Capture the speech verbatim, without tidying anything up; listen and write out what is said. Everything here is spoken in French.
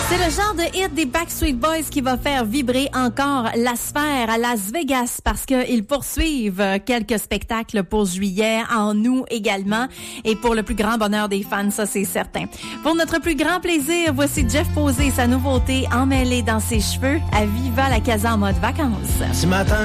C'est le genre de hit des Backstreet Boys qui va faire vibrer encore la sphère à Las Vegas parce qu'ils poursuivent quelques spectacles pour juillet, en août également, et pour le plus grand bonheur des fans, ça c'est certain. Pour notre plus grand plaisir, voici Jeff Posé et sa nouveauté emmêlée dans ses cheveux à Viva la Casa en mode vacances. Ce matin,